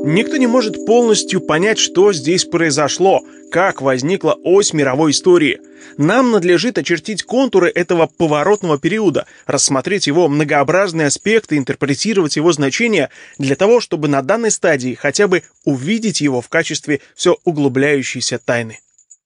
Никто не может полностью понять, что здесь произошло, как возникла ось мировой истории. Нам надлежит очертить контуры этого поворотного периода, рассмотреть его многообразные аспекты, интерпретировать его значение для того, чтобы на данной стадии хотя бы увидеть его в качестве все углубляющейся тайны.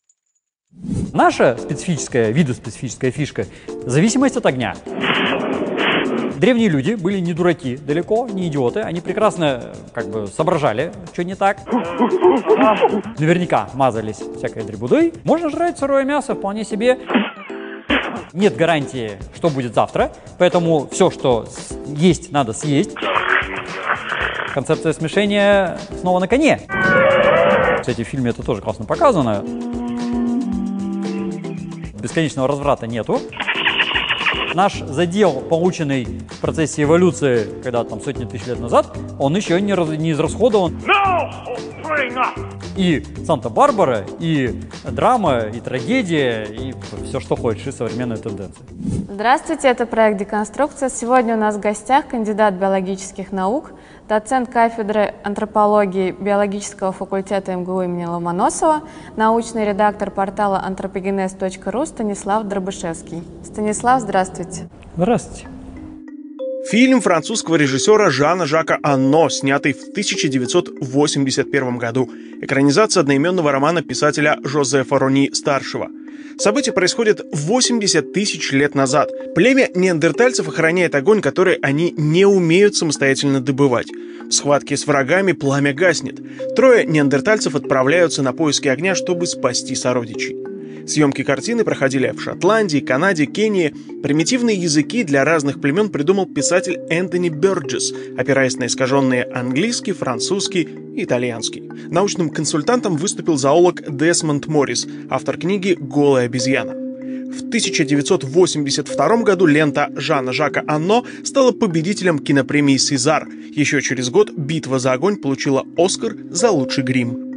Наша видоспецифическая фишка – зависимость от огня. Древние люди были не дураки, далеко не идиоты. Они прекрасно соображали, что не так. Наверняка мазались всякой дребудой. Можно жрать сырое мясо вполне себе. Нет гарантии, что будет завтра. Поэтому все, что есть, надо съесть. Концепция смешения снова на коне. Кстати, в фильме это тоже классно показано. Бесконечного разврата нету. Наш задел, полученный в процессе эволюции, когда там сотни тысяч лет назад, он еще не израсходован. И Санта-Барбара, и драма, и трагедия, и все, что хочешь, и современные тенденции. Здравствуйте, это проект «Деконструкция». Сегодня у нас в гостях кандидат биологических наук, доцент кафедры антропологии биологического факультета МГУ имени Ломоносова, научный редактор портала anthropogenes.ru Станислав Дробышевский. Станислав, здравствуйте. Здравствуйте. Фильм французского режиссера Жана Жака Анно, снятый в 1981 году. Экранизация одноименного романа писателя Жозефа Рони-старшего. События происходят 80 тысяч лет назад. Племя неандертальцев охраняет огонь, который они не умеют самостоятельно добывать. В схватке с врагами пламя гаснет. Трое неандертальцев отправляются на поиски огня, чтобы спасти сородичей. Съемки картины проходили в Шотландии, Канаде, Кении. Примитивные языки для разных племен придумал писатель Энтони Бёрджес, опираясь на искаженные английский, французский и итальянский. Научным консультантом выступил зоолог Десмонд Моррис, автор книги «Голая обезьяна». В 1982 году лента Жана Жака Анно стала победителем кинопремии «Сезар». Еще через год «Битва за огонь» получила «Оскар» за лучший грим.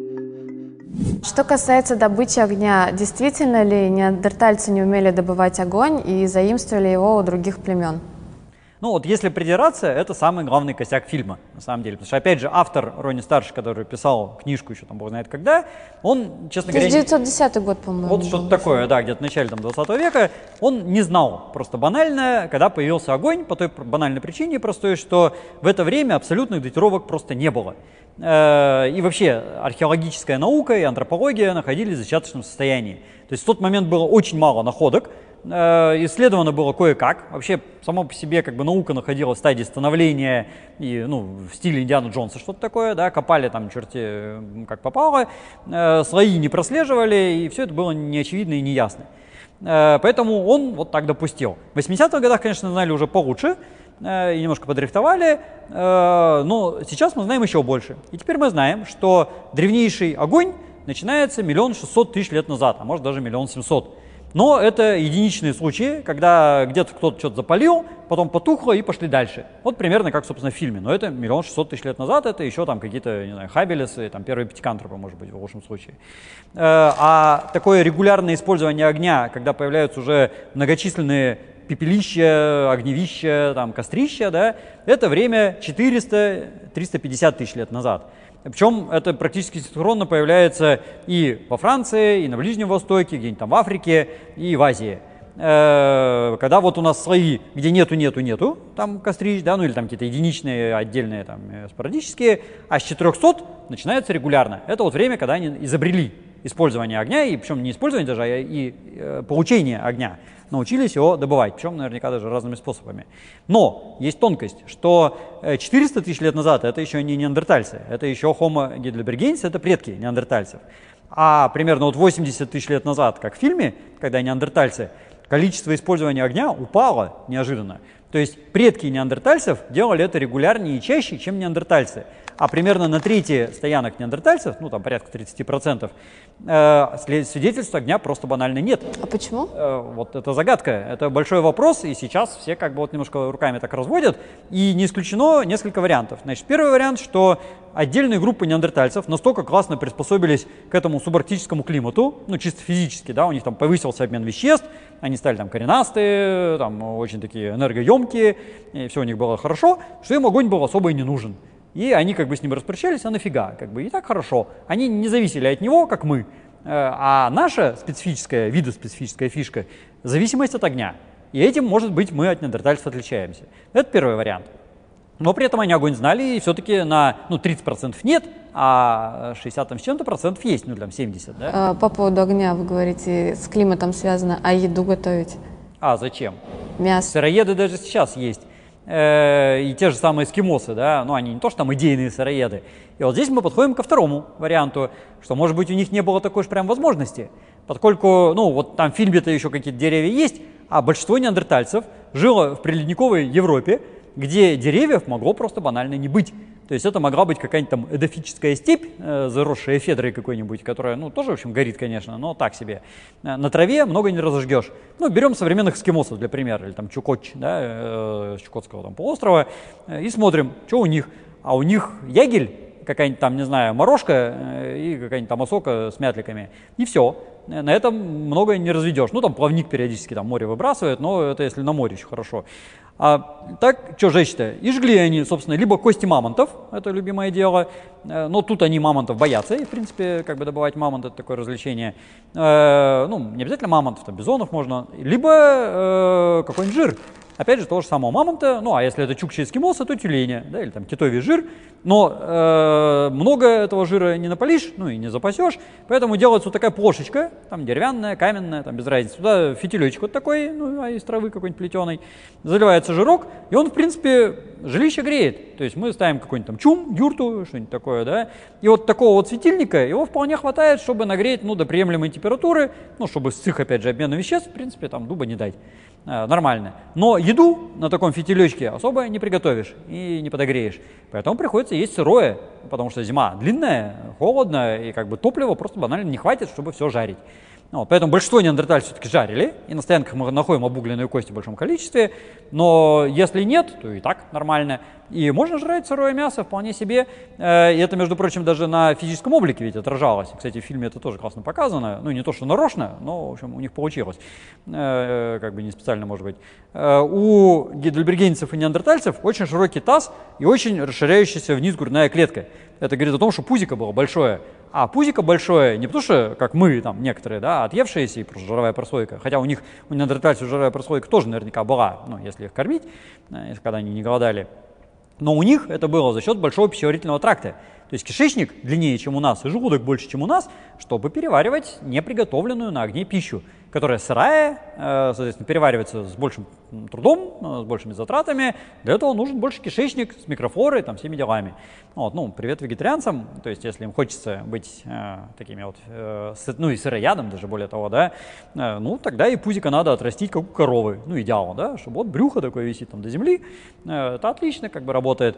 Что касается добычи огня, действительно ли неандертальцы не умели добывать огонь и заимствовали его у других племен? Ну вот если придираться, это самый главный косяк фильма, на самом деле. Потому что, опять же, автор Рони-старший, который писал книжку еще, там, бог знает когда, он, честно говоря... 1910 год, по-моему. Вот что-то такое, да, где-то в начале 20 века. Он не знал, просто банально, когда появился огонь, по той банальной причине простой, что в это время абсолютных датировок просто не было. И вообще археологическая наука и антропология находились в зачаточном состоянии. То есть в тот момент было очень мало находок, исследовано было кое-как. Вообще, само по себе наука находилась в стадии становления и, в стиле Индиана Джонса что-то такое, да, копали там черти как попало, слои не прослеживали, и все это было неочевидно и неясно. Поэтому он вот так допустил. В 80-х годах, конечно, знали уже получше, и немножко подрихтовали, но сейчас мы знаем еще больше. И теперь мы знаем, что древнейший огонь начинается 1 600 000 лет назад, а может даже 1 700 000. Но это единичные случаи, когда где-то кто-то что-то запалил, потом потухло и пошли дальше. Вот примерно как, собственно, в фильме. Но это 1 600 000 лет назад, это еще там какие-то, не знаю, хабелесы, там первые пятикантропы, может быть, в лучшем случае. А такое регулярное использование огня, когда появляются уже многочисленные пепелища, огневища, там, кострища, да, это время 400-350 тысяч лет назад. Причем это практически синхронно появляется и во Франции, и на Ближнем Востоке, где-нибудь там в Африке, и в Азии. Когда вот у нас слои, где нету там кострищ, да, или там какие-то единичные, отдельные, там, спорадические, а с 400 начинается регулярно. Это вот время, когда они изобрели использование огня, и причем не использование даже, а и получение огня. Научились его добывать, причем наверняка даже разными способами. Но есть тонкость, что 400 тысяч лет назад это еще не неандертальцы, это еще Homo heidelbergensis, это предки неандертальцев. А примерно вот 80 тысяч лет назад, как в фильме, когда неандертальцы, количество использования огня упало неожиданно. То есть предки неандертальцев делали это регулярнее и чаще, чем неандертальцы. А примерно на трети стоянок неандертальцев, там порядка 30%, свидетельств огня просто банально нет. А почему? Вот это загадка, это большой вопрос, и сейчас все вот немножко руками так разводят, и не исключено несколько вариантов. Значит, первый вариант, что отдельные группы неандертальцев настолько классно приспособились к этому субарктическому климату, чисто физически, да, у них там повысился обмен веществ, они стали там коренастые, там очень такие энергоемкие, и все у них было хорошо, что им огонь был особо и не нужен. И они как бы с ним распрощались, а нафига? Как бы и так хорошо. Они не зависели от него, как мы. А наша специфическая, видоспецифическая фишка – зависимость от огня. И этим, может быть, мы от неандертальцев отличаемся. Это первый вариант. Но при этом они огонь знали, и все-таки на 30% нет, а 60 с чем-то процентов есть, ну, там 70, да? По поводу огня вы говорите, с климатом связано, а еду готовить? А зачем? Мясо. Сыроеды даже сейчас есть. И те же самые эскимосы, да, но они не то, что там идейные сыроеды. И вот здесь мы подходим ко второму варианту, что, может быть, у них не было такой уж прям возможности, поскольку, ну, вот там в фильме-то еще какие-то деревья есть, а большинство неандертальцев жило в приледниковой Европе, где деревьев могло просто банально не быть. То есть это могла быть какая-нибудь там эдофическая степь, заросшая эфедрой какой-нибудь, которая, ну, тоже, в общем, горит, конечно, но так себе. На траве много не разожгешь. Ну, берем современных эскимосов, для примера, или там Чукотч, да, с Чукотского там полуострова, и смотрим, что у них. А у них ягель, какая-нибудь там, не знаю, морожка и какая-нибудь там осока с мятликами. И все. На этом многое не разведешь. Ну, там плавник периодически там море выбрасывает, но это если на море еще хорошо. А так, что жечь-то? И жгли они, собственно, либо кости мамонтов, это любимое дело, но тут они мамонтов боятся, и, в принципе, как бы добывать мамонт – это такое развлечение. Ну, не обязательно мамонтов, там, бизонов можно, либо какой-нибудь жир. Опять же, того же самого мамонта, ну, а если это чукча эскимоса, то тюленя, да, или там китовий жир. Но много этого жира не напалишь, ну и не запасешь, поэтому делается вот такая плошечка, там деревянная, каменная, там без разницы. Туда фитилечек вот такой, ну, из травы какой-нибудь плетеный, заливается жирок, и он, в принципе, жилище греет. То есть мы ставим какой-нибудь там чум, юрту, что-нибудь такое, да, и вот такого вот светильника, его вполне хватает, чтобы нагреть, ну, до приемлемой температуры, ну, чтобы с их, опять же, обмена веществ, в принципе, там дуба не дать. Нормально. Но еду на таком фитилечке особо не приготовишь и не подогреешь. Поэтому приходится есть сырое, потому что зима длинная, холодно, и как бы топлива просто банально не хватит, чтобы все жарить. Вот, поэтому большинство неандертальцев все-таки жарили, и на стоянках мы находим обугленные кости в большом количестве, но если нет, то и так нормально. И можно жрать сырое мясо вполне себе, и это, между прочим, даже на физическом облике ведь отражалось. Кстати, в фильме это тоже классно показано, ну не то, что нарочно, но, в общем, у них получилось, как бы не специально, может быть. У гейдельбергенцев и неандертальцев очень широкий таз и очень расширяющаяся вниз грудная клетка. Это говорит о том, что пузико было большое. А пузико большое не потому что, как мы, там, некоторые, да, отъевшиеся и просто жировая прослойка, хотя у неандертальцев жировая прослойка тоже наверняка была, ну, если их кормить, когда они не голодали. Но у них это было за счет большого пищеварительного тракта. То есть кишечник длиннее, чем у нас, и желудок больше, чем у нас, чтобы переваривать неприготовленную на огне пищу, которая сырая, соответственно, переваривается с большим трудом, с большими затратами. Для этого нужен больше кишечник с микрофлорой, там, всеми делами. Вот, ну, привет вегетарианцам, то есть если им хочется быть такими вот, ну и сыроядом даже, более того, да, ну, тогда и пузико надо отрастить, как у коровы, ну, идеал, да, чтобы вот брюхо такое висит там до земли, это отлично как бы работает.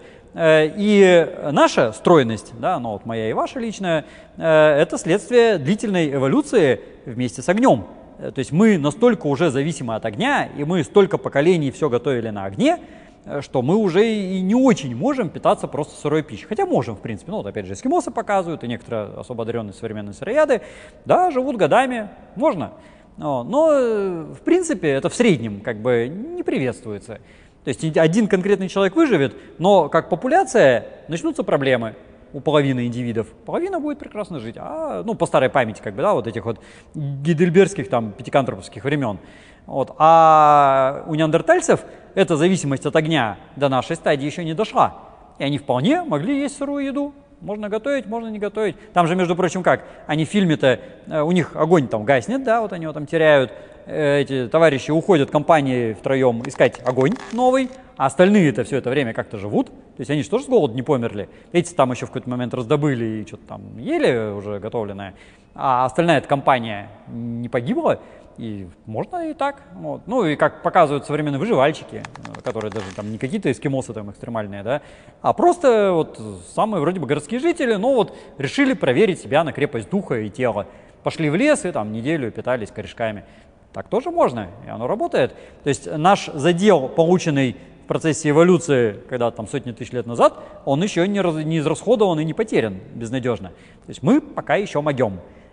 И наша стройность, да, ну, вот моя и ваша личная, это следствие длительной эволюции вместе с огнем. То есть мы настолько уже зависимы от огня, и мы столько поколений все готовили на огне, что мы уже и не очень можем питаться просто сырой пищей. Хотя можем, в принципе. Ну, вот опять же, эскимосы показывают, и некоторые особо одаренные современные сырояды, да, живут годами, можно. Но, в принципе, это в среднем как бы не приветствуется. То есть один конкретный человек выживет, но как популяция начнутся проблемы у половины индивидов. Половина будет прекрасно жить. Ну, по старой памяти, как бы, да, вот этих вот гейдельбергских, там, пятикантроповских времен. Вот. А у неандертальцев эта зависимость от огня до нашей стадии еще не дошла. И они вполне могли есть сырую еду. Можно готовить, можно не готовить. Там же, между прочим, как? Они в фильме-то, у них огонь там гаснет, да, вот они его там теряют. Эти товарищи уходят компанией втроем искать огонь новый, а остальные-то все это время как-то живут. То есть они же тоже с голоду не померли. Эти там еще в какой-то момент раздобыли и что-то там ели уже готовленное. А остальная эта компания не погибла. И можно и так. Вот. Ну и как показывают современные выживальщики, которые даже там не какие-то эскимосы там экстремальные, да, а просто вот самые вроде бы городские жители, но вот решили проверить себя на крепость духа и тела. Пошли в лес и там неделю питались корешками. Так тоже можно, и оно работает. То есть наш задел, полученный в процессе эволюции, когда там сотни тысяч лет назад, он еще не израсходован и не потерян безнадежно. То есть мы пока еще могем.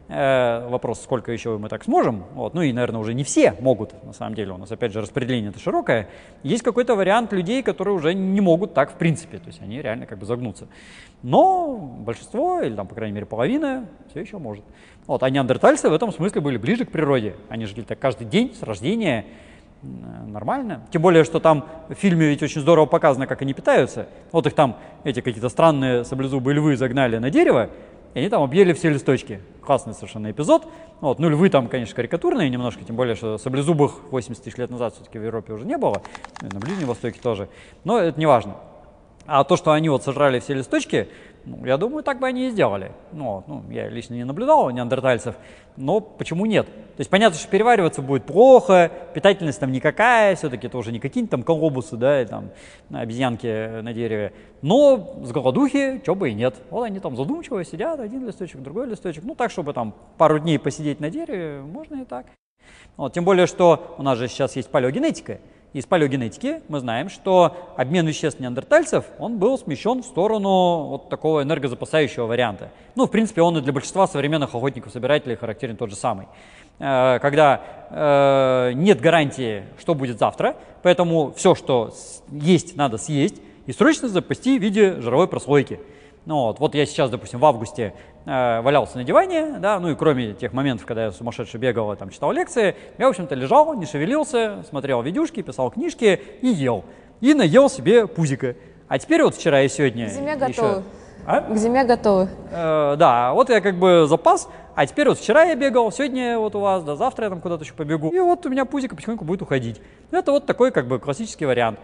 Вопрос, сколько еще мы так сможем. Вот. Ну и, наверное, уже не все могут, на самом деле. У нас, опять же, распределение-то широкое. Есть какой-то вариант людей, которые уже не могут так в принципе. То есть они реально как бы загнутся. Но большинство, или там, по крайней мере, половина, все еще может. Вот. А неандертальцы в этом смысле были ближе к природе. Они жили так каждый день с рождения. Нормально. Тем более, что там в фильме ведь очень здорово показано, как они питаются. Вот их там, эти какие-то странные саблезубые львы загнали на дерево, и они там объели все листочки. Классный совершенно эпизод. Вот. Ну, львы там, конечно, карикатурные немножко, тем более, что саблезубых 80 тысяч лет назад все-таки в Европе уже не было, и на Ближнем Востоке тоже. Но это не важно. А то, что они вот сожрали все листочки, ну, я думаю, так бы они и сделали. Ну, я лично не наблюдал неандертальцев, но почему нет? То есть понятно, что перевариваться будет плохо, питательность там никакая, все-таки это уже не какие-нибудь там колобусы, да, и там обезьянки на дереве. Но с голодухи, чего бы и нет. Вот они там задумчиво сидят, один листочек, другой листочек. Ну так, чтобы там пару дней посидеть на дереве, можно и так. Вот, тем более, что у нас же сейчас есть палеогенетика. Из палеогенетики мы знаем, что обмен веществ неандертальцев, он был смещен в сторону вот такого энергозапасающего варианта. Ну, в принципе, он и для большинства современных охотников-собирателей характерен тот же самый. Когда нет гарантии, что будет завтра, поэтому все, что есть, надо съесть и срочно запасти в виде жировой прослойки. Ну, вот я сейчас, допустим, в августе валялся на диване, да, ну и кроме тех моментов, когда я сумасшедше бегал, там, читал лекции, я, в общем-то, лежал, не шевелился, смотрел видюшки, писал книжки и ел. И наел себе пузика. А теперь вот вчера и сегодня... К зиме еще... готовы. А? К зиме готовы. Да, вот я как бы запас, а теперь вот вчера я бегал, сегодня вот у вас, да, завтра я там куда-то еще побегу. И вот у меня пузика потихоньку будет уходить. Это вот такой как бы классический вариант.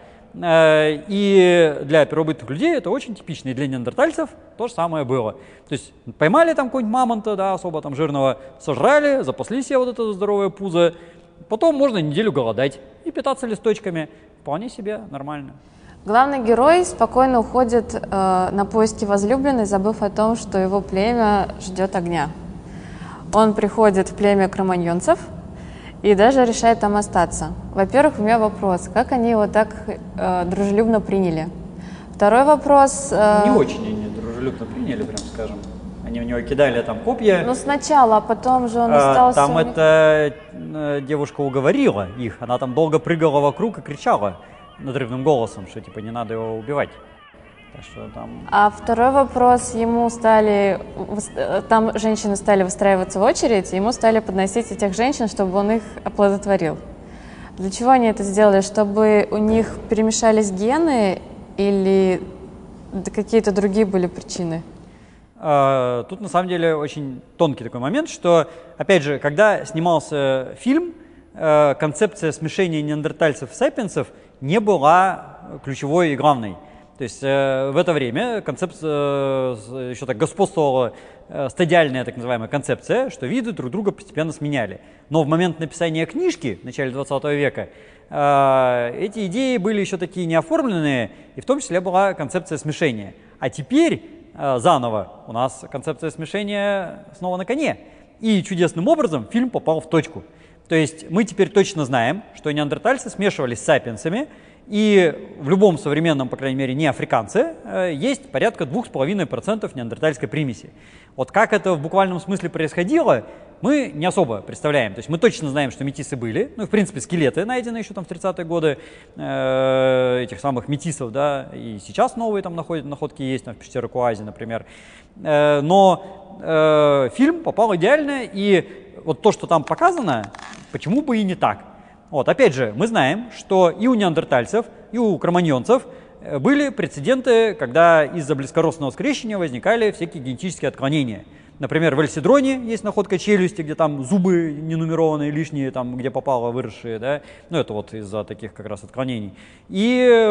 И для первобытных людей это очень типично, и для неандертальцев то же самое было. То есть поймали там какого-нибудь мамонта, да, особо там жирного, сожрали, запасли себе вот это здоровое пузо, потом можно неделю голодать и питаться листочками, вполне себе нормально. Главный герой спокойно уходит на поиски возлюбленной, забыв о том, что его племя ждет огня. Он приходит в племя кроманьонцев и даже решает там остаться. Во-первых, у меня вопрос, как они его так дружелюбно приняли? Второй вопрос... Не очень они дружелюбно приняли, прям скажем. Они у него кидали там копья. Ну сначала, а потом же он остался... Там эта девушка уговорила их, она там долго прыгала вокруг и кричала надрывным голосом, что типа не надо его убивать. Так что там... А второй вопрос, там женщины стали выстраиваться в очередь, и ему стали подносить этих женщин, чтобы он их оплодотворил. Для чего они это сделали? Чтобы у них перемешались гены или какие-то другие были причины? Тут на самом деле очень тонкий такой момент, что, опять же, когда снимался фильм, концепция смешения неандертальцев и сапиенсов не была ключевой и главной. То есть в это время концепция еще так господствовала стадиальная так называемая концепция, что виды друг друга постепенно сменяли. Но в момент написания книжки в начале 20 века эти идеи были еще такие неоформленные, и в том числе была концепция смешения. А теперь заново у нас концепция смешения снова на коне. И чудесным образом фильм попал в точку. То есть мы теперь точно знаем, что неандертальцы смешивались с сапиенсами, и в любом современном, по крайней мере, неафриканце есть порядка 2,5% неандертальской примеси. Вот как это в буквальном смысле происходило, мы не особо представляем. То есть мы точно знаем, что метисы были. Ну, в принципе, скелеты найдены еще там в 30-е годы этих самых метисов, да, и сейчас новые там находки есть, там, в пещере Куази, например. Но фильм попал идеально, и вот то, что там показано, почему бы и не так? Вот, опять же, мы знаем, что и у неандертальцев, и у кроманьонцев были прецеденты, когда из-за близкородственного скрещивания возникали всякие генетические отклонения. Например, в Эльсидроне есть находка челюсти, где там зубы ненумерованные, лишние, там, где попало, выросшие, да? Ну, это вот из-за таких как раз отклонений. И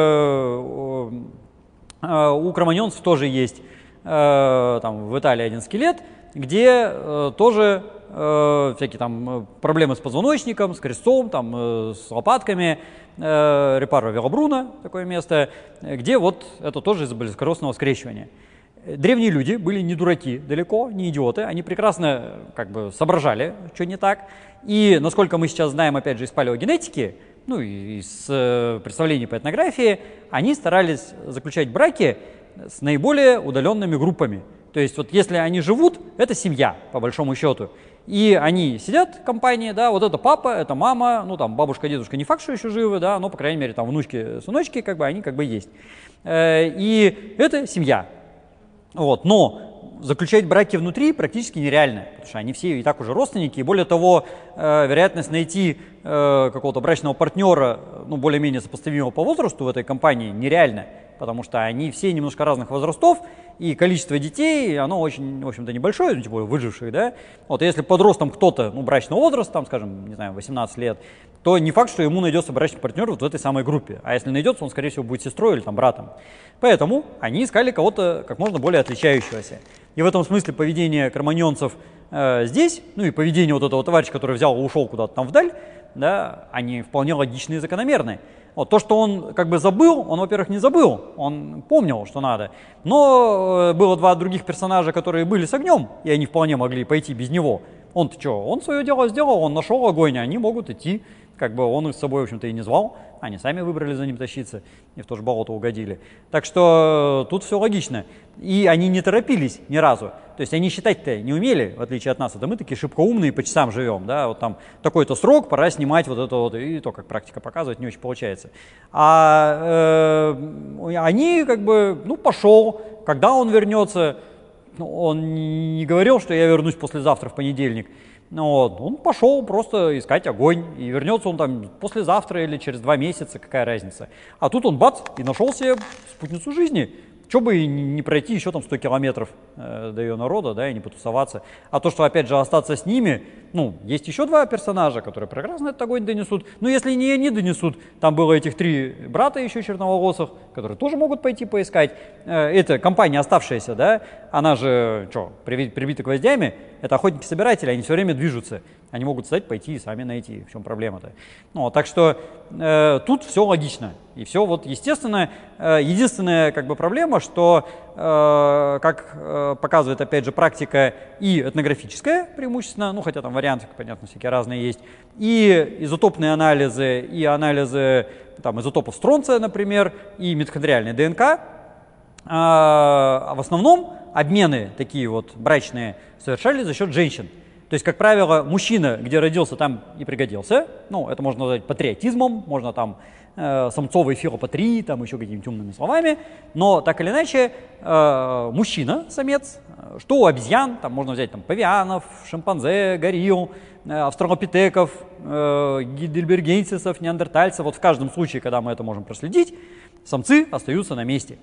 у кроманьонцев тоже есть там, в Италии один скелет, где тоже всякие там проблемы с позвоночником, с крестцом, там, с лопатками, Репаро Велобруно, такое место, где вот это тоже из-за близкородственного скрещивания. Древние люди были не дураки далеко, не идиоты, они прекрасно как бы соображали, что не так. И насколько мы сейчас знаем, опять же, из палеогенетики, ну и из представлений по этнографии, они старались заключать браки с наиболее удаленными группами. То есть вот если они живут, это семья, по большому счету. И они сидят в компании, да, вот это папа, это мама, ну там бабушка, дедушка не факт, что еще живы, да, но, по крайней мере, там внучки, сыночки, как бы, они как бы есть. И это семья. Вот, но заключать браки внутри практически нереально, потому что они все и так уже родственники, и более того, вероятность найти какого-то брачного партнера, ну, более-менее сопоставимого по возрасту в этой компании нереально, потому что они все немножко разных возрастов, и количество детей, оно очень, в общем-то, небольшое, ну, тем более выживших, да. Вот если подростам кто-то, ну, брачного возраста, там, скажем, не знаю, 18 лет, то не факт, что ему найдется брачный партнер вот в этой самой группе. А если найдется, он, скорее всего, будет сестрой или там братом. Поэтому они искали кого-то как можно более отличающегося. И в этом смысле поведение кроманьонцев здесь, ну и поведение вот этого товарища, который взял и ушел куда-то там вдаль, да, они вполне логичны и закономерны. Вот, то, что он как бы забыл, он, во-первых, не забыл, он помнил, что надо. Но было два других персонажа, которые были с огнем, и они вполне могли пойти без него. Он-то что, он свое дело сделал, он нашел огонь, они могут идти. Как бы он их с собой, в общем-то, и не звал, они сами выбрали за ним тащиться и в то же болото угодили. Так что тут все логично. И они не торопились ни разу. То есть они считать-то не умели, в отличие от нас. Это мы такие шибко умные, по часам живем. Да? Вот там такой-то срок, пора снимать вот это вот. И то, как практика показывает, не очень получается. А они как бы, ну, пошел, когда он вернется. Ну, он не говорил, что я вернусь послезавтра в понедельник. Вот. Он пошел просто искать огонь, и вернется он там послезавтра или через 2 месяца, какая разница. А тут он бац, и нашел себе спутницу жизни. Че бы и не пройти еще там 100 километров до ее народа, да, и не потусоваться. А то, что опять же остаться с ними, ну, есть еще 2 персонажа, которые прекрасно этот огонь донесут. Но если не они донесут, там было этих 3 брата еще черноволосых, которые тоже могут пойти поискать. Это компания оставшаяся, да, она же, что, прибита гвоздями, это охотники-собиратели, они все время движутся. Они могут встать, пойти и сами найти. В чем проблема-то? Ну, так что тут все логично. И все вот естественно. Единственная как бы проблема, что, как показывает опять же практика и этнографическая преимущественно, ну хотя там варианты, понятно, всякие разные есть, и изотопные анализы, и анализы там, изотопов стронция, например, и митохондриальной ДНК, в основном обмены такие вот брачные совершались за счет женщин. То есть, как правило, мужчина, где родился, там и пригодился. Ну, это можно назвать патриотизмом, можно там самцовой филопатрии, там еще какими-нибудь умными словами. Но так или иначе, мужчина, самец, что у обезьян, там можно взять там, павианов, шимпанзе, горилл, австралопитеков, гейдельбергенсисов, неандертальцев. Вот в каждом случае, когда мы это можем проследить, самцы остаются на месте.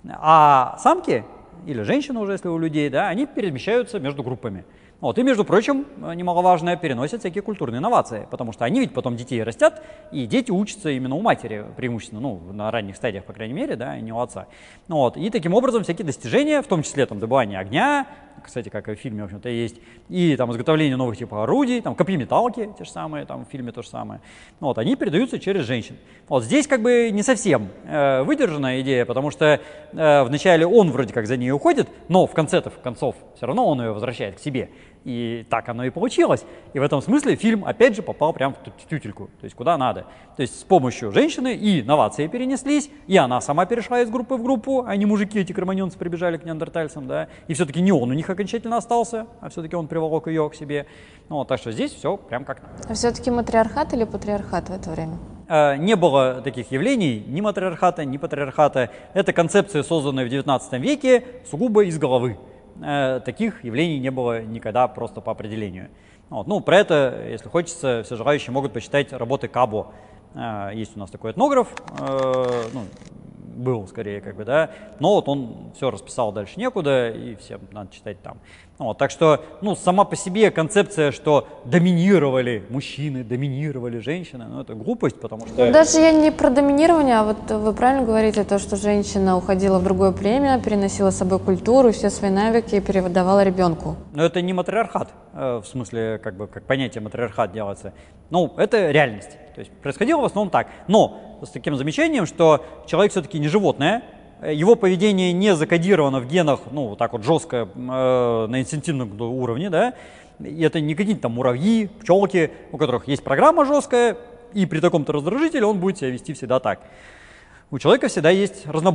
А самки, или женщины уже, если у людей, да, они перемещаются между группами. Вот, и, между прочим, немаловажно, переносят всякие культурные инновации, потому что они ведь потом детей растят, и дети учатся именно у матери преимущественно, ну, на ранних стадиях, по крайней мере, да, и не у отца. Вот, и таким образом всякие достижения, в том числе там добывание огня, кстати, как и в фильме, в общем-то, есть, и там изготовление новых типов орудий, там копьеметалки, те же самые, там в фильме то же самое, вот, они передаются через женщин. Вот здесь как бы не совсем выдержанная идея, потому что вначале он вроде как за ней уходит, но в конце-то, в концов, все равно он ее возвращает к себе. И так оно и получилось. И в этом смысле фильм, опять же, попал прямо в тютельку, то есть куда надо. То есть с помощью женщины и новации перенеслись, и она сама перешла из группы в группу, а не мужики, эти кроманьонцы, прибежали к неандертальцам, да. И все-таки не он у них окончательно остался, а все-таки он приволок ее к себе. Ну, так что здесь все прям как надо. А все-таки матриархат или патриархат в это время? Не было таких явлений, ни матриархата, ни патриархата. Это концепция, созданная в XIX веке, сугубо из головы. Таких явлений не было никогда просто по определению. Вот. Ну, про это, если хочется, все желающие могут почитать работы Кабо. Есть у нас такой этнограф, ну, был скорее, как бы, да, но вот он все расписал дальше некуда, и всем надо читать там. Вот, так что, ну, сама по себе концепция, что доминировали мужчины, доминировали женщины, ну, это глупость, потому что... Даже я не про доминирование, а вот вы правильно говорите, то, что женщина уходила в другое племя, переносила с собой культуру, все свои навыки и передавала ребенку. Но это не матриархат, в смысле, как бы, как понятие матриархат делается. Ну, это реальность. То есть происходило в основном так. Но с таким замечанием, что человек все-таки не животное, его поведение не закодировано в генах, ну, вот так вот жестко на инстинктивном уровне, да, и это не какие-то там муравьи, пчелки, у которых есть программа жесткая, и при таком-то раздражителе он будет себя вести всегда так. У человека всегда есть разнобой.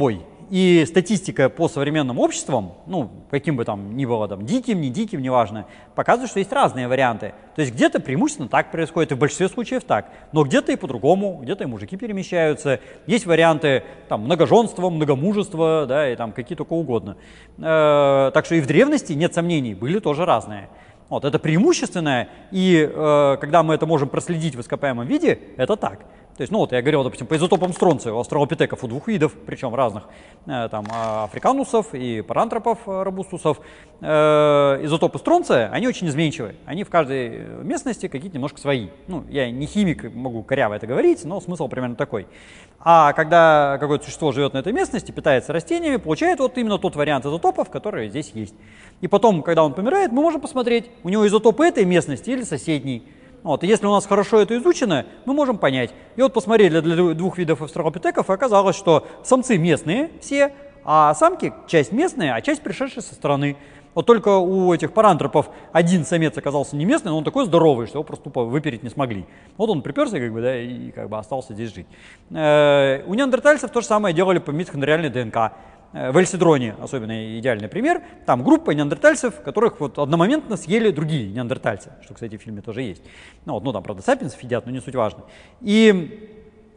и статистика по современным обществам, ну, каким бы там ни было, там, диким, не диким, неважно, показывает, что есть разные варианты. То есть где-то преимущественно так происходит, и в большинстве случаев так, но где-то и по-другому, где-то и мужики перемещаются. Есть варианты там многоженства, многомужества, да, и там какие только угодно. Так что и в древности, нет сомнений, были тоже разные. Вот, это преимущественное, и когда мы это можем проследить в ископаемом виде, это так. То есть, ну вот я говорил, допустим, по изотопам стронция у австралопитеков у двух видов, причем разных, там африканусов и парантропов, робустусов. Изотопы стронция, они очень изменчивы, они в каждой местности какие-то немножко свои. Ну, я не химик, могу коряво это говорить, но смысл примерно такой. А когда какое-то существо живет на этой местности, питается растениями, получает вот именно тот вариант изотопов, который здесь есть. И потом, когда он помирает, мы можем посмотреть, у него изотопы этой местности или соседней. Вот, и если у нас хорошо это изучено, мы можем понять. И вот посмотрели для двух видов австралопитеков, и оказалось, что самцы местные все, а самки часть местные, а часть пришедшие со стороны. Вот только у этих парантропов один самец оказался не местный, но он такой здоровый, что его просто тупо выпереть не смогли. Вот он приперся, как бы, да, и как бы остался здесь жить. У неандертальцев то же самое делали по митохондриальной ДНК. В Эльсидроне особенно идеальный пример. Там группа неандертальцев, которых вот одномоментно съели другие неандертальцы, что, кстати, в фильме тоже есть. Ну, вот, ну там, правда, сапиенсов едят, но не суть важно. И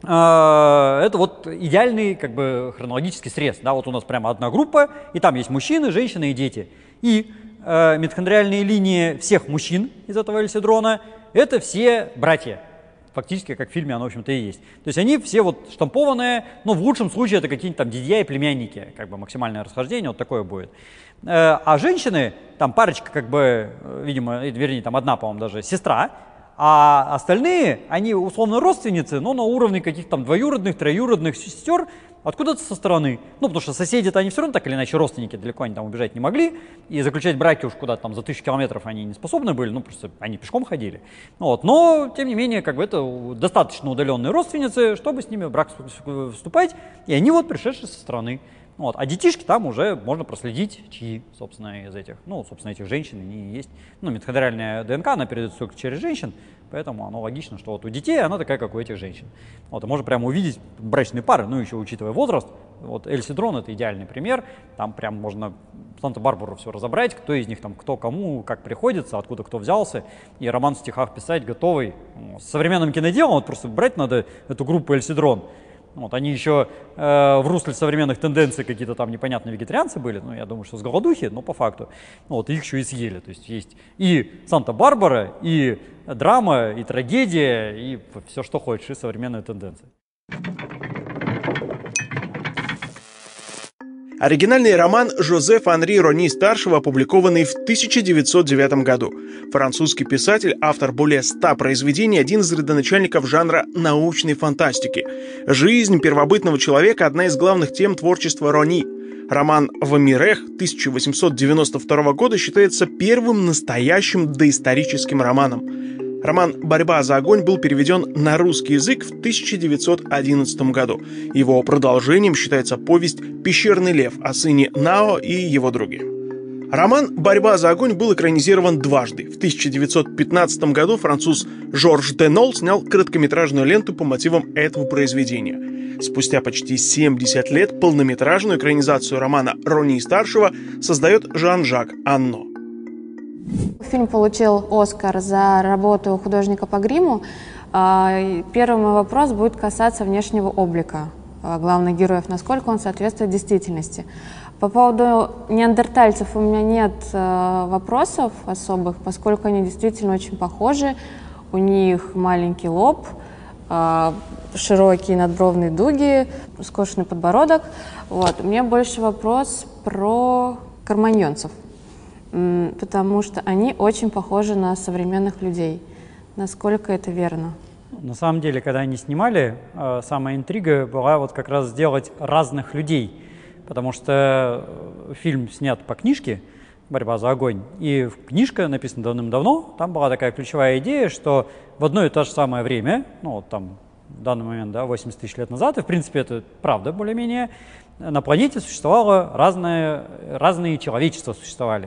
это вот идеальный как бы хронологический срез. Да, вот у нас прямо одна группа, и там есть мужчины, женщины и дети. И митохондриальные линии всех мужчин из этого Эльсидрона – это все братья. Фактически, как в фильме оно, в общем-то, и есть. То есть они все вот штампованные, но в лучшем случае это какие-нибудь там дядья и племянники, как бы максимальное расхождение, вот такое будет. А женщины, там парочка, как бы, видимо, вернее, там одна, по-моему, даже сестра, а остальные, они условно родственницы, но на уровне каких-то там двоюродных, троюродных сестер, откуда-то со стороны. Ну, потому что соседи-то они все равно так или иначе родственники, далеко они там убежать не могли, и заключать браки уж куда-то там за 1000 километров они не способны были, ну, просто они пешком ходили. Вот. Но, тем не менее, как бы это достаточно удаленные родственницы, чтобы с ними в брак вступать, и они вот пришедшие со стороны. Вот. А детишки там уже можно проследить, чьи, собственно, из этих, ну, собственно, этих женщин они есть. Ну, митохондриальная ДНК, она передается только через женщин, поэтому оно логично, что вот у детей она такая, как у этих женщин. Вот, и можно прямо увидеть брачные пары, ну, еще учитывая возраст. Вот Эльсидрон — это идеальный пример, там прям можно Санта-Барбару все разобрать, кто из них там, кто кому, как приходится, откуда кто взялся, и роман в стихах писать готовый. С современным киноделом вот просто брать надо эту группу Эльсидрон. Вот, они еще в русле современных тенденций какие-то там непонятные вегетарианцы были, ну, я думаю, что с голодухи, но по факту. Вот, их еще и съели. То есть есть и Санта-Барбара, и драма, и трагедия, и все, что хочешь, и современные тенденции. Оригинальный роман Жозефа Анри Рони-старшего, опубликованный в 1909 году. Французский писатель, автор более 100 произведений, один из родоначальников жанра научной фантастики. Жизнь первобытного человека – одна из главных тем творчества Рони. Роман «Вамирех» 1892 года считается первым настоящим доисторическим романом. Роман «Борьба за огонь» был переведен на русский язык в 1911 году. Его продолжением считается повесть «Пещерный лев» о сыне Нао и его друге. Роман «Борьба за огонь» был экранизирован дважды. В 1915 году француз Жорж Денол снял короткометражную ленту по мотивам этого произведения. Спустя почти 70 лет полнометражную экранизацию романа Рони-старшего создает Жан-Жак Анно. Фильм получил «Оскар» за работу художника по гриму. Первый мой вопрос будет касаться внешнего облика главных героев, насколько он соответствует действительности. По поводу неандертальцев у меня нет вопросов особых, поскольку они действительно очень похожи. У них маленький лоб, широкие надбровные дуги, скошенный подбородок. Вот. У меня больше вопрос про кроманьонцев, потому что они очень похожи на современных людей. Насколько это верно? На самом деле, когда они снимали, самая интрига была вот как раз сделать разных людей, потому что фильм снят по книжке «Борьба за огонь», и книжка написана давным-давно, там была такая ключевая идея, что в одно и то же самое время, ну вот там в данный момент, да, 80 тысяч лет назад, и в принципе это правда более-менее, на планете существовало разные человечества существовали.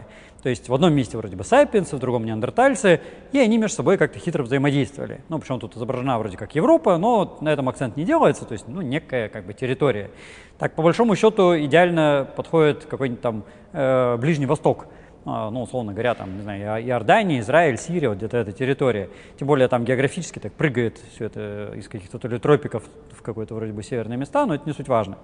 То есть в одном месте вроде бы сапиенсы, в другом неандертальцы, и они между собой как-то хитро взаимодействовали. Ну, причем тут изображена вроде как Европа, но на этом акцент не делается, то есть, ну, некая как бы территория. Так, по большому счету, идеально подходит какой-нибудь там Ближний Восток. Ну, условно говоря, там, не знаю, Иордания, Израиль, Сирия, вот где-то эта территория. Тем более там географически так прыгает все это из каких-то то ли тропиков в какое-то вроде бы северные места, но это не суть важно.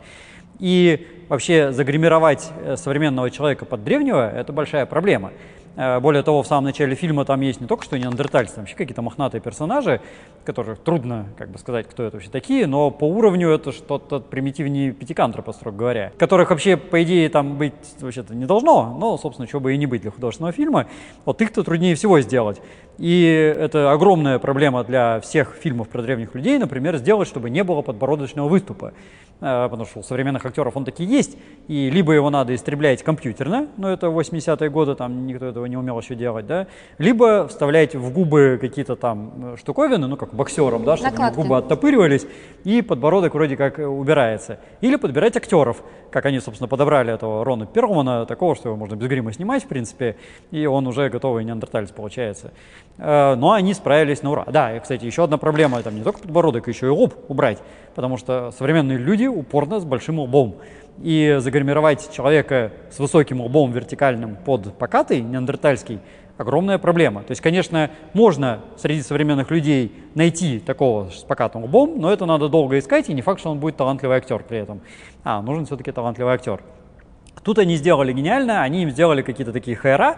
И вообще загримировать современного человека под древнего – это большая проблема. Более того, в самом начале фильма там есть не только что неандертальцы, там вообще какие-то мохнатые персонажи, которых трудно как бы сказать, кто это вообще такие, но по уровню это что-то примитивнее пятикантропа, строго говоря, которых вообще, по идее, там быть вообще-то не должно, но, собственно, чего бы и не быть для художественного фильма. Вот их-то труднее всего сделать. И это огромная проблема для всех фильмов про древних людей, например, сделать, чтобы не было подбородочного выступа. Потому что у современных актеров он таки есть, и либо его надо истреблять компьютерно, но это 80-е годы, там никто этого не умел еще делать, да, либо вставлять в губы какие-то там штуковины, ну как боксерам, да, чтобы губы оттопыривались, и подбородок вроде как убирается. Или подбирать актеров, как они, собственно, подобрали этого Рона Перлмана, такого, что его можно без грима снимать, в принципе, и он уже готовый неандерталец получается. Но они справились на ура. Да, и, кстати, еще одна проблема, там не только подбородок, еще и лоб убрать, потому что современные люди упорно с большим лбом. И загримировать человека с высоким лбом вертикальным под покатый, неандертальский, огромная проблема. То есть, конечно, можно среди современных людей найти такого с покатым лбом, но это надо долго искать, и не факт, что он будет талантливый актер при этом. Нужен все-таки талантливый актер. Тут они сделали гениально, они им сделали какие-то такие хэра,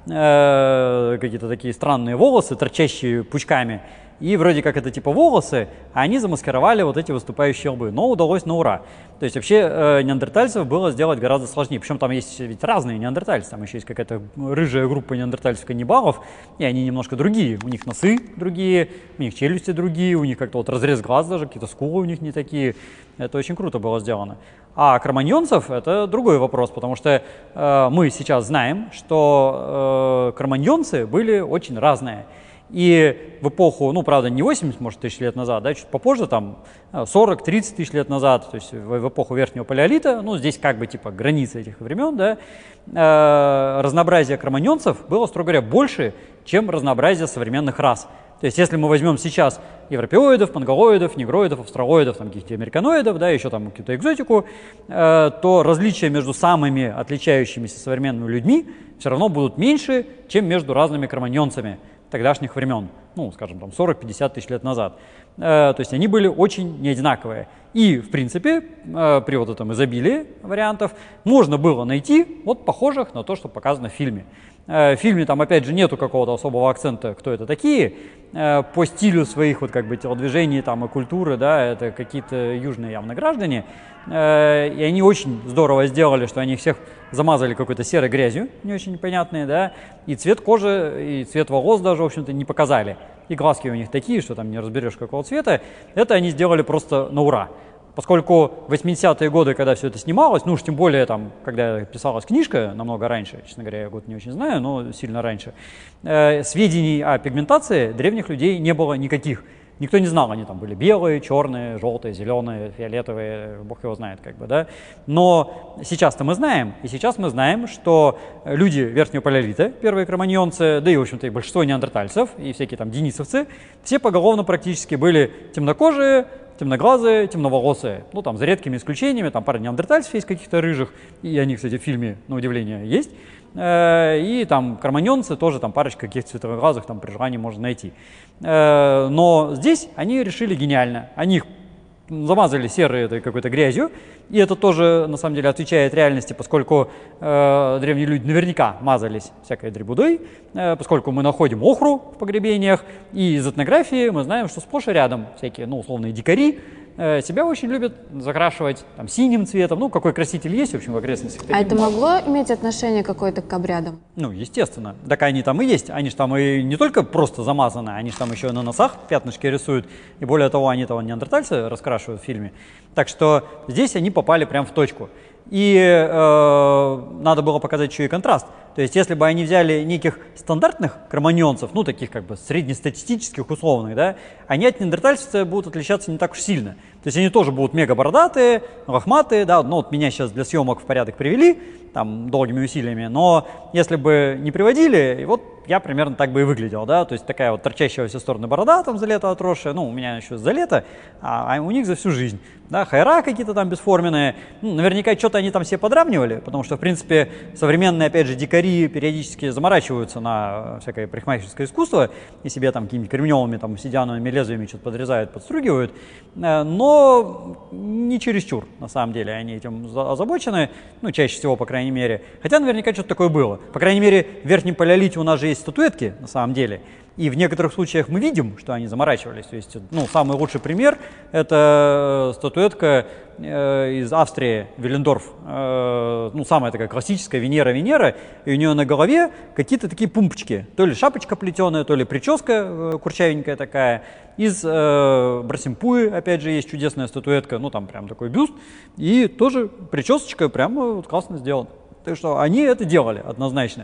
какие-то такие странные волосы, торчащие пучками, и вроде как это типа волосы, а они замаскировали вот эти выступающие лбы, но удалось на ура. То есть вообще неандертальцев было сделать гораздо сложнее, причем там есть ведь разные неандертальцы, там еще есть какая-то рыжая группа неандертальцев-каннибалов, и они немножко другие, у них носы другие, у них челюсти другие, у них как-то вот разрез глаз даже, какие-то скулы у них не такие, это очень круто было сделано. А кроманьонцев – это другой вопрос, потому что мы сейчас знаем, что кроманьонцы были очень разные. И в эпоху, ну, правда, не 80, может, тысяч лет назад, да, чуть попозже, там, 40-30 тысяч лет назад, то есть в эпоху Верхнего Палеолита, ну, здесь как бы, типа, границы этих времен, да, разнообразие кроманьонцев было, строго говоря, больше, чем разнообразие современных рас. То есть если мы возьмем сейчас европеоидов, монголоидов, негроидов, австралоидов, там, каких-то американоидов, да, еще там какую-то экзотику, то различия между самыми отличающимися современными людьми все равно будут меньше, чем между разными кроманьонцами тогдашних времен, ну, скажем, там 40-50 тысяч лет назад. То есть они были очень неодинаковые. И, в принципе, при вот этом изобилии вариантов можно было найти вот похожих на то, что показано в фильме. В фильме там, опять же, нету какого-то особого акцента, кто это такие. По стилю своих вот как бы телодвижений там, и культуры, да, это какие-то южные явно граждане. И они очень здорово сделали, что они всех замазали какой-то серой грязью, не очень понятной, да, и цвет кожи, и цвет волос даже, в общем-то, не показали. И глазки у них такие, что там не разберешь, какого цвета. Это они сделали просто на ура. Поскольку в 80-е годы, когда все это снималось, ну уж тем более, там, когда писалась книжка, намного раньше, честно говоря, я год не очень знаю, но сильно раньше, сведений о пигментации древних людей не было никаких. Никто не знал, они там были белые, черные, желтые, зеленые, фиолетовые, бог его знает, как бы, да. Но сейчас-то мы знаем, и сейчас мы знаем, что люди Верхнего Палеолита, первые кроманьонцы, да и, в общем-то, и большинство неандертальцев, и всякие там денисовцы, все поголовно практически были темнокожие, темноглазые, темноволосые. Ну, там, за редкими исключениями, там пара неандертальцев есть каких-то рыжих, и они, кстати, в фильме, на удивление, есть. И там кроманьонцы тоже, там парочка каких-то цветоглазых там при желании можно найти. Но здесь они решили гениально. Они их замазали серой этой какой-то грязью, и это тоже, на самом деле, отвечает реальности, поскольку древние люди наверняка мазались всякой дребудой, поскольку мы находим охру в погребениях, и из этнографии мы знаем, что сплошь и рядом всякие, ну, условные дикари себя очень любят закрашивать там, синим цветом, ну, какой краситель есть, в общем, в окрестностях. А это могло иметь отношение какое-то к обрядам? Ну, естественно. Так они там и есть. Они же там и не только просто замазаны, они же там еще и на носах пятнышки рисуют. И более того, они того неандертальцы раскрашивают в фильме. Так что здесь они попали прям в точку. И надо было показать еще и контраст. То То есть если бы они взяли неких стандартных кроманьонцев, ну таких как бы среднестатистических условных, да, они от неандертальцев будут отличаться не так уж сильно. То есть они тоже будут мега бородатые, лохматые, да, ну вот меня сейчас для съемок в порядок привели, там, долгими усилиями, но если бы не приводили, вот я примерно так бы и выглядел, да, то есть такая вот торчащая во все стороны борода там за лето отросшая, ну, у меня еще за лето, а у них за всю жизнь, да, хайра какие-то там бесформенные, ну, наверняка что-то они там все подравнивали, потому что, в принципе, современные, опять же, дикари периодически заморачиваются на всякое парикмахерское искусство и себе там какими-нибудь кремневыми, там, сидяновыми лезвиями что-то подрезают, подстругивают, но не чересчур, на самом деле, они этим озабочены, ну, чаще всего, по крайней мере, хотя наверняка что-то такое было. По крайней мере, в Верхнем Палеолите у нас же есть статуэтки, на самом деле, и в некоторых случаях мы видим, что они заморачивались. То есть, ну, самый лучший пример – это статуэтка из Австрии, Виллендорф, ну, самая такая классическая Венера, и у нее на голове какие-то такие пумпочки, то ли шапочка плетеная, то ли прическа курчавенькая такая. Из Брасимпуи, опять же, есть чудесная статуэтка, ну, там прям такой бюст, и тоже причесочка прямо вот классно сделана. Так что они это делали однозначно.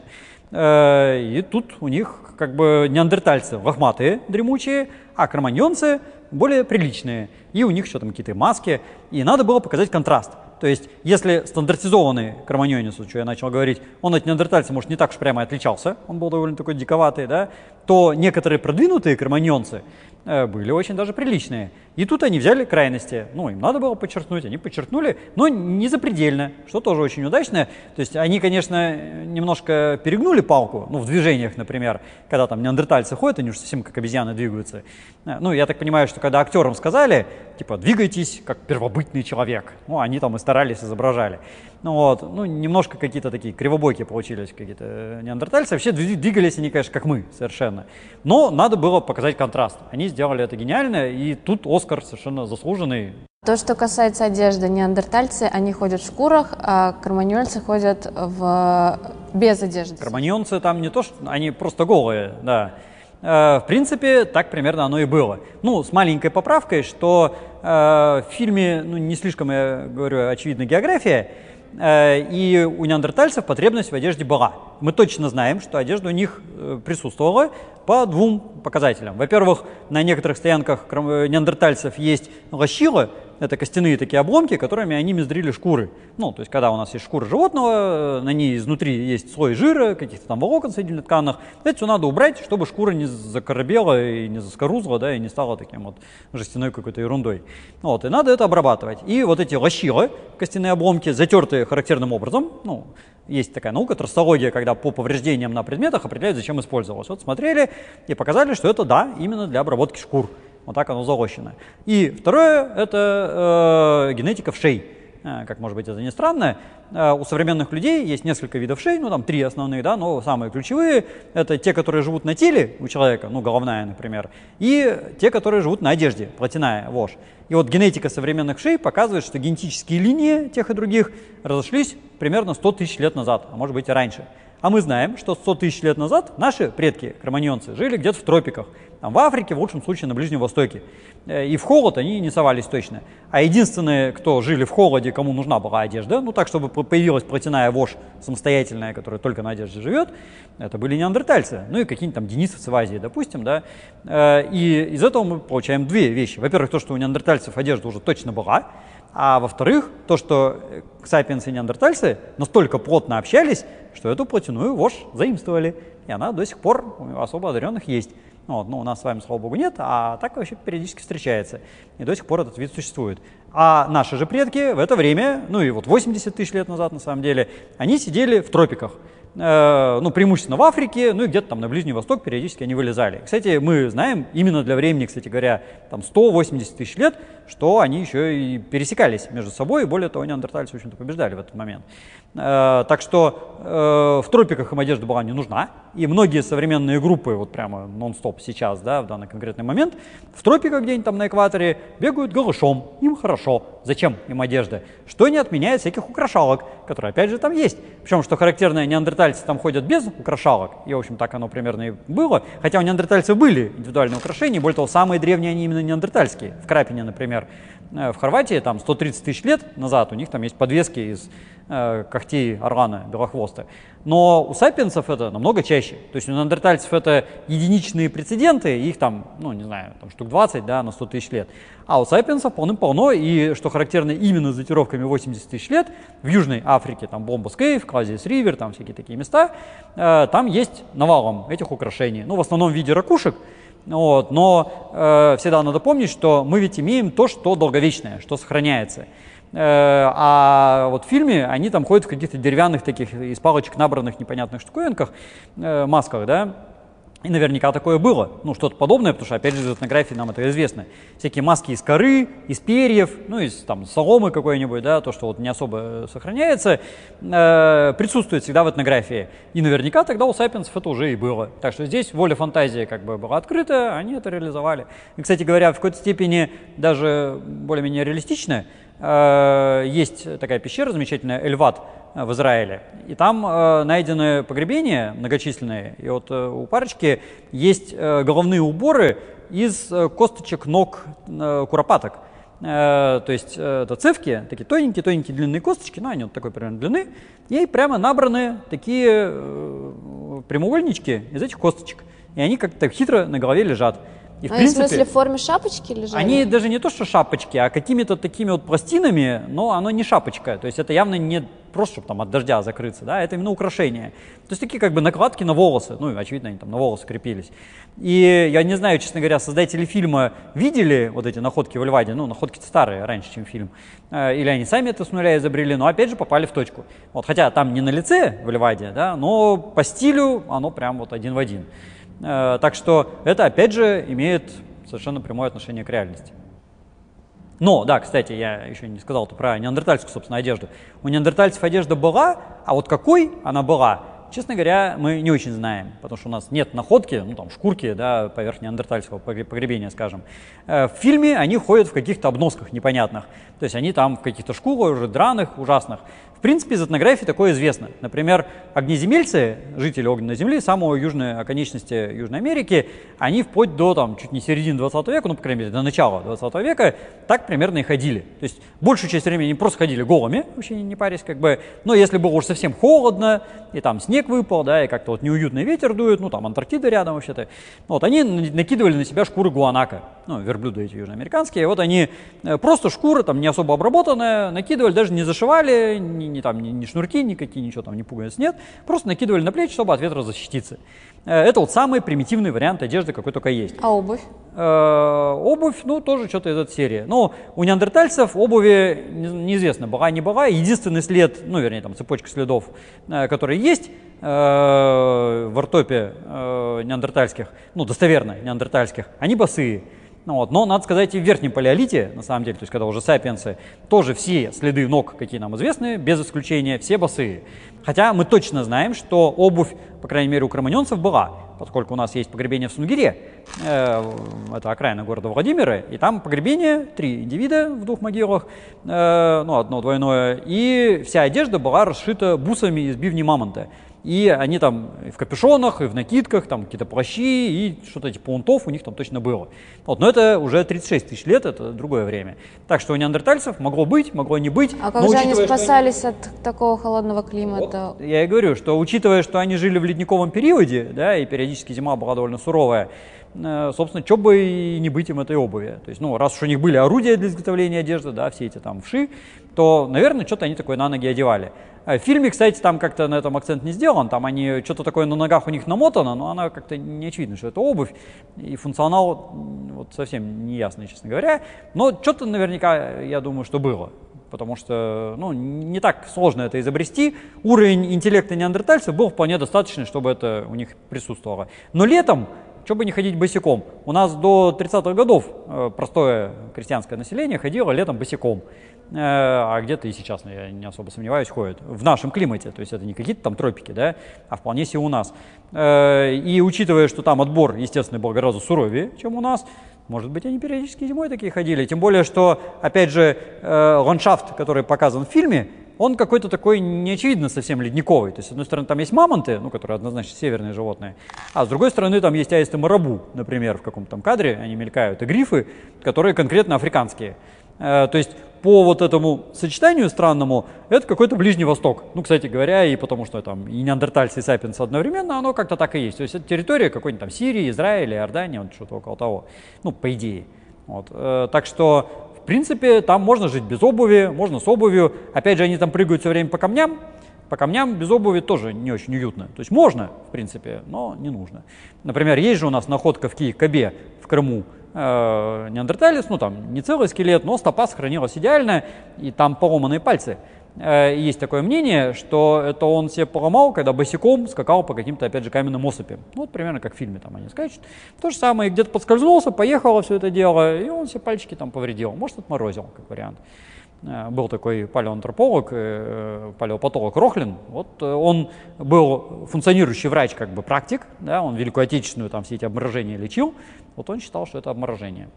И тут у них как бы неандертальцы лохматые, дремучие, а кроманьонцы более приличные. И у них еще там какие-то маски. И надо было показать контраст. То есть, если стандартизованный кроманьонец, что я начал говорить, он от неандертальца, может, не так уж прямо отличался, он был довольно такой диковатый, да, то некоторые продвинутые кроманьонцы были очень даже приличные. И тут они взяли крайности. Ну, им надо было подчеркнуть, они подчеркнули, но не запредельно, что тоже очень удачно. То есть они, конечно, немножко перегнули палку, ну, в движениях, например, когда там неандертальцы ходят, они уж совсем как обезьяны двигаются. Ну, я так понимаю, что когда актерам сказали, типа, двигайтесь как первобытный человек, ну, они там и старались, изображали. Ну, вот, ну, немножко какие-то такие кривобокие получились какие-то неандертальцы. Вообще двигались они, конечно, как мы совершенно. Но надо было показать контраст. Они сделали это гениально, и тут Оскар совершенно заслуженный. То, что касается одежды, неандертальцы, они ходят в шкурах, а кроманьонцы ходят без одежды. Кроманьонцы там не то, что они просто голые, да. В принципе, так примерно оно и было. Ну, с маленькой поправкой, что в фильме, ну, не слишком, я говорю, очевидна география, и у неандертальцев потребность в одежде была. Мы точно знаем, что одежда у них присутствовала по двум показателям. Во-первых, на некоторых стоянках неандертальцев есть лощила, это костяные такие обломки, которыми они мездрили шкуры. Ну, то есть, когда у нас есть шкура животного, на ней изнутри есть слой жира, каких-то там волокон соединительных, это все надо убрать, чтобы шкура не закоробела и не заскорузла, да, и не стала таким вот жестяной какой-то ерундой. Вот, и надо это обрабатывать. И вот эти лощилы, костяные обломки, затертые характерным образом, ну, есть такая наука, тростология, когда по повреждениям на предметах определяют, зачем использовалось. Вот смотрели и показали, что это, да, именно для обработки шкур. Вот так оно залощено. И второе – это генетика вшей. Как может быть это не странно, у современных людей есть несколько видов вшей, ну там 3 основные, да, но самые ключевые – это те, которые живут на теле у человека, ну головная, например, и те, которые живут на одежде, плотяная, вошь. И вот генетика современных вшей показывает, что генетические линии тех и других разошлись примерно 100 тысяч лет назад, а может быть и раньше. А мы знаем, что 100 тысяч лет назад наши предки, кроманьонцы, жили где-то в тропиках. Там в Африке, в лучшем случае на Ближнем Востоке. И в холод они не совались точно. А единственные, кто жили в холоде, кому нужна была одежда, ну так, чтобы появилась плотяная вошь самостоятельная, которая только на одежде живет, это были неандертальцы. Ну и какие-нибудь там денисовцы в Азии, допустим, да. И из этого мы получаем 2 вещи. Во-первых, то, что у неандертальцев одежда уже точно была. А во-вторых, то, что сапиенсы и неандертальцы настолько плотно общались, что эту плотяную вошь заимствовали. И она до сих пор у особо одаренных есть. Вот, ну, у нас с вами, слава богу, нет, а так вообще периодически встречается. И до сих пор этот вид существует. А наши же предки в это время, ну и вот 80 тысяч лет назад на самом деле, они сидели в тропиках. Ну, преимущественно в Африке, ну и где-то там на Ближний Восток периодически они вылезали. Кстати, мы знаем именно для времени, кстати говоря, там 180 тысяч лет, что они еще и пересекались между собой, и более того, неандертальцы, в общем-то, побеждали в этот момент. Так что в тропиках им одежда была не нужна, и многие современные группы, вот прямо нон-стоп сейчас, да, в данный конкретный момент, в тропиках где-нибудь там на экваторе бегают голышом, им хорошо. Зачем им одежда? Что не отменяет всяких украшалок, которые, опять же, там есть. Причем, что характерно, неандертальцы там ходят без украшалок, и, в общем, так оно примерно и было, хотя у неандертальцев были индивидуальные украшения, более того, самые древние они именно неандертальские, в Крапине, например, В Хорватии там 130 тысяч лет назад у них там есть подвески из когтей орлана белохвоста. Но у сапиенсов это намного чаще. То есть у неандертальцев это единичные прецеденты, их там, ну не знаю, там штук 20, да, на 100 тысяч лет. А у сапиенсов полным-полно, и что характерно именно с датировками 80 тысяч лет, в Южной Африке, там Бомбас Кейв, Клазиус Ривер, там всякие такие места, там есть навалом этих украшений. Ну, в основном в виде ракушек. Вот, но всегда надо помнить, что мы ведь имеем то, что долговечное, что сохраняется. А вот в фильме они там ходят в каких-то деревянных таких из палочек набранных непонятных штуковинках, масках, да, и наверняка такое было, ну что-то подобное, потому что опять же из этнографии нам это известно. Всякие маски из коры, из перьев, ну из там соломы какой-нибудь, да, то, что вот не особо сохраняется, присутствует всегда в этнографии. И наверняка тогда у сапиенсов это уже и было. Так что здесь воля фантазии как бы была открыта, они это реализовали. И, кстати говоря, в какой-то степени даже более-менее реалистичная. Есть такая пещера замечательная, Эль-Вад в Израиле, и там найдены погребения многочисленные, и вот у парочки есть головные уборы из косточек ног куропаток. То есть это цевки, такие тоненькие длинные косточки, ну они вот такой примерно длины, и прямо набраны такие прямоугольнички из этих косточек, и они как-то хитро на голове лежат. И, в принципе, в смысле в форме шапочки лежали? Они даже не то, что шапочки, а какими-то такими вот пластинами, но оно не шапочка. То есть это явно не просто, чтобы там от дождя закрыться, да, это именно украшение. То есть такие как бы накладки на волосы, ну, очевидно, они там на волосы крепились. И я не знаю, честно говоря, создатели фильма видели вот эти находки в Эль-Ваде, ну, находки-то старые, раньше, чем фильм, или они сами это с нуля изобрели, но опять же попали в точку. Вот, хотя там не на лице в Эль-Ваде, да, но по стилю оно прям вот один в один. Так что это, опять же, имеет совершенно прямое отношение к реальности. Но, да, кстати, я еще не сказал про неандертальскую, собственно, одежду. У неандертальцев одежда была, а вот какой она была, честно говоря, мы не очень знаем, потому что у нас нет находки, ну там шкурки, да, поверх неандертальского погребения, скажем. В фильме они ходят в каких-то обносках непонятных, то есть они там в каких-то шкурах уже драных, ужасных. В принципе, из этнографии такое известно. Например, огнеземельцы, жители огненной земли, самой южной оконечности Южной Америки, они вплоть до там, чуть не середины 20 века, ну, по крайней мере, до начала 20 века, так примерно и ходили. То есть большую часть времени они просто ходили голыми, вообще не парясь, как бы. Но если было уж совсем холодно, и там снег выпал, да, и как-то вот неуютный ветер дует, ну, там Антарктида рядом вообще-то, вот, они накидывали на себя шкуры гуанака, ну, верблюды эти южноамериканские, вот они просто шкура, там, не особо обработанная, накидывали, даже не зашивали, ни шнурки никакие, ничего там, ни пуговиц нет, просто накидывали на плечи, чтобы от ветра защититься. Это вот самый примитивный вариант одежды, какой только есть. А обувь? Обувь, ну, тоже что-то из этой серии. Но у неандертальцев обуви неизвестно, была, не была. Единственный след, ну, вернее, там, цепочка следов, которые есть в ортопе неандертальских, ну, достоверно неандертальских, они босые. Ну, вот. Но, надо сказать, и в верхнем палеолите, на самом деле, то есть когда уже сапиенсы, тоже все следы ног, какие нам известны, без исключения, все босые. Хотя мы точно знаем, что обувь, по крайней мере, у кроманьонцев была, поскольку у нас есть погребение в Сунгире, это окраина города Владимира, и там погребение, 3 индивида в 2 могилах, ну, одно двойное, и вся одежда была расшита бусами из бивни мамонта. И они там и в капюшонах, и в накидках, там какие-то плащи, и что-то типа унтов у них там точно было. Вот, но это уже 36 тысяч лет, это другое время. Так что у неандертальцев могло быть, могло не быть. А как же они спасались от такого холодного климата? Вот, я и говорю, что учитывая, что они жили в ледниковом периоде, да, и периодически зима была довольно суровая, собственно, что бы и не быть им этой обуви. То есть, ну, раз уж у них были орудия для изготовления одежды, да, все эти там вши, то, наверное, что-то они такое на ноги одевали. В фильме, кстати, там как-то на этом акцент не сделан, там они, что-то такое на ногах у них намотано, но она как-то не очевидно, что это обувь, и функционал вот совсем не ясный, честно говоря, но что-то наверняка, я думаю, что было, потому что, ну, не так сложно это изобрести, уровень интеллекта неандертальцев был вполне достаточный, чтобы это у них присутствовало. Но летом, что бы не ходить босиком, у нас до 30-х годов простое крестьянское население ходило летом босиком. А где-то и сейчас, я не особо сомневаюсь, ходят в нашем климате, то есть это не какие-то там тропики, да, а вполне себе у нас. И учитывая, что там отбор, естественно, был гораздо суровее, чем у нас, может быть, они периодически зимой такие ходили, тем более, что, опять же, ландшафт, который показан в фильме, он какой-то такой неочевидно совсем ледниковый. То есть, с одной стороны, там есть мамонты, ну, которые однозначно северные животные, а с другой стороны, там есть аисты марабу, например, в каком-то там кадре они мелькают, и грифы, которые конкретно африканские. То есть по вот этому сочетанию странному это какой-то Ближний Восток. Ну, кстати говоря, и потому что там и неандертальцы, и сапиенсы одновременно, оно как-то так и есть. То есть это территория какой-нибудь там Сирии, Израиля, Иордании, вот что-то около того. Ну, по идее. Вот. Так что, в принципе, там можно жить без обуви, можно с обувью. Опять же, они там прыгают все время по камням. По камням без обуви тоже не очень уютно. То есть можно, в принципе, но не нужно. Например, есть же у нас находка в Киев-Кобе в Крыму, неандерталец, ну там не целый скелет, но стопа сохранилась идеально, и там поломанные пальцы. Есть такое мнение, что это он себе поломал, когда босиком скакал по каким-то, опять же, каменным осыпям. Ну, вот примерно как в фильме там они скачут. То же самое, где-то подскользнулся, поехало все это дело, и он себе пальчики там повредил. Может, отморозил, как вариант. Был такой палеоантрополог, палеопатолог Рохлин. Вот он был функционирующий врач, как бы практик, да, он Великую Отечественную там все эти обморожения лечил. Вот он считал, что это обморожение.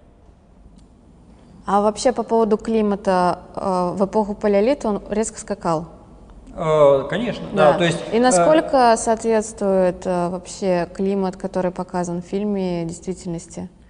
А вообще по поводу климата, в эпоху палеолита он резко скакал? Конечно, да. То есть, и насколько соответствует вообще климат, который показан в фильме, действительности?